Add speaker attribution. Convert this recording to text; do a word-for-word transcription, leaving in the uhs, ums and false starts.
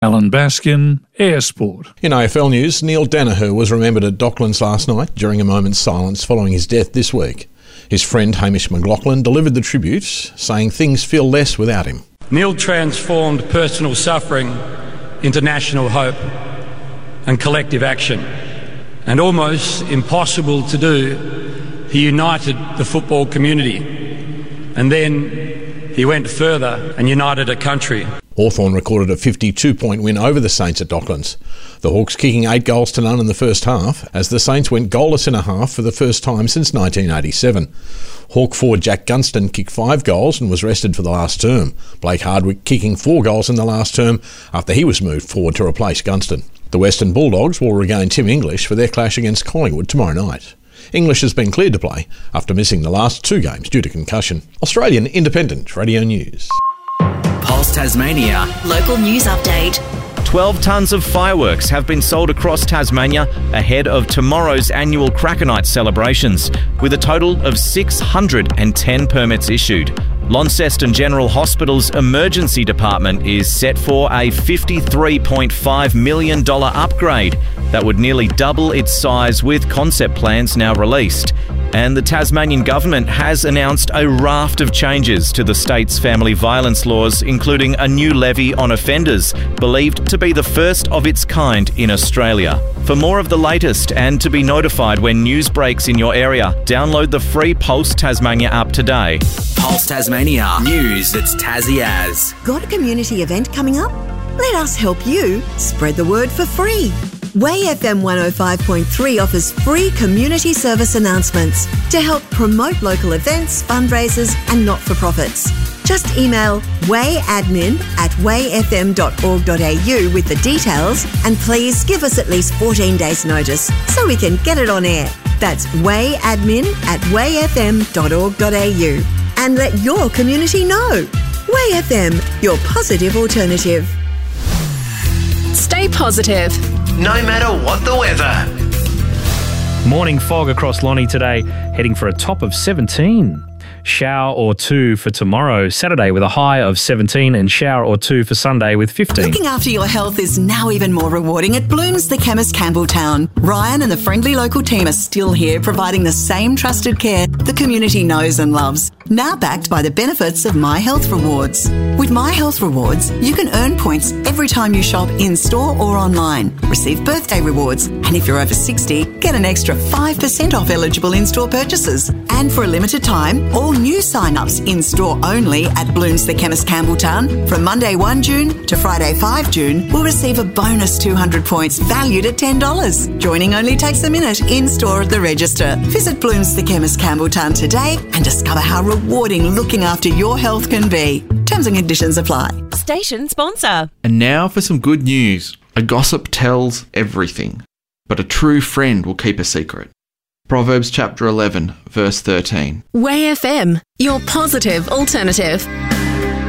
Speaker 1: Alan Baskin, Air Sport.
Speaker 2: In A F L news, Neil Danaher was remembered at Docklands last night during a moment's silence following his death this week. His friend Hamish McLaughlin delivered the tribute, saying things feel less without him.
Speaker 3: Neil transformed personal suffering into national hope and collective action. And almost impossible to do, he united the football community. And then he went further and united a country.
Speaker 2: Hawthorn recorded a fifty-two point win over the Saints at Docklands. The Hawks kicking eight goals to none in the first half, as the Saints went goalless in a half for the first time since nineteen eighty-seven. Hawk forward Jack Gunston kicked five goals and was rested for the last term. Blake Hardwick kicking four goals in the last term after he was moved forward to replace Gunston. The Western Bulldogs will regain Tim English for their clash against Collingwood tomorrow night. English has been cleared to play after missing the last two games due to concussion. Australian Independent Radio News.
Speaker 4: Pulse Tasmania.
Speaker 5: Local news update.
Speaker 6: twelve tonnes of fireworks have been sold across Tasmania ahead of tomorrow's annual Cracker Night celebrations, with a total of six hundred ten permits issued. Launceston General Hospital's emergency department is set for a fifty-three point five million dollars upgrade that would nearly double its size, with concept plans now released. And the Tasmanian government has announced a raft of changes to the state's family violence laws, including a new levy on offenders, believed to be the first of its kind in Australia. For more of the latest and to be notified when news breaks in your area, download the free Pulse Tasmania app today.
Speaker 4: Pulse Tasmania. News that's Tassie as.
Speaker 5: Got a community event coming up? Let us help you spread the word for free. Way F M one oh five point three offers free community service announcements to help promote local events, fundraisers and not-for-profits. Just email wayadmin at way f m dot org dot a u with the details, and please give us at least fourteen days notice so we can get it on air. That's wayadmin at way f m dot org dot a u. And let your community know. Way F M, your positive alternative.
Speaker 7: Stay positive,
Speaker 8: no matter what the weather.
Speaker 9: Morning fog across Lonnie today, heading for a top of seventeen. Shower or two for tomorrow, Saturday, with a high of seventeen, and shower or two for Sunday with fifteen.
Speaker 10: Looking after your health is now even more rewarding at Blooms The Chemist Campbelltown. Ryan and the friendly local team are still here, providing the same trusted care the community knows and loves. Now backed by the benefits of My Health Rewards. With My Health Rewards, you can earn points every time you shop in-store or online, receive birthday rewards, and if you're over sixty, get an extra five percent off eligible in-store purchases. And for a limited time, all new sign-ups in-store only at Blooms The Chemist Campbelltown from Monday the first of June to Friday the fifth of June will receive a bonus two hundred points valued at ten dollars. Joining only takes a minute in-store at the register. Visit Blooms The Chemist Campbelltown today and discover how rewarding looking after your health can be. Terms and conditions apply.
Speaker 7: station sponsor.
Speaker 11: And now for some good news. A gossip tells everything, but a true friend will keep a secret. Proverbs chapter eleven, verse thirteen.
Speaker 7: Way F M, your positive alternative.